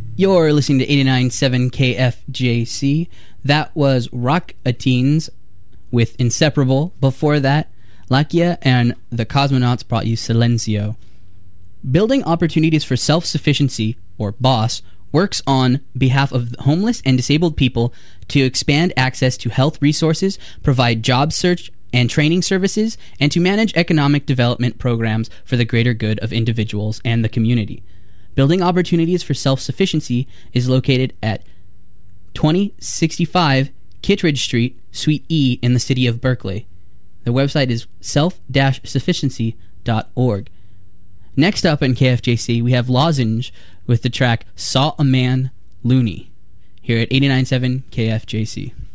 You're listening to 89.7 KFJC. That was Rock-A-Teens with Inseparable. Before that, Lakia and the Cosmonauts brought you Silencio. Building Opportunities for Self-Sufficiency, or BOSS, works on behalf of homeless and disabled people to expand access to health resources, provide job search and training services, and to manage economic development programs for the greater good of individuals and the community. Building Opportunities for Self-Sufficiency is located at 2065 Kittredge Street, Suite E in the city of Berkeley. The website is self-sufficiency.org. Next up in KFJC, we have Lozenge with the track Saw a Man Looney here at 89.7 KFJC.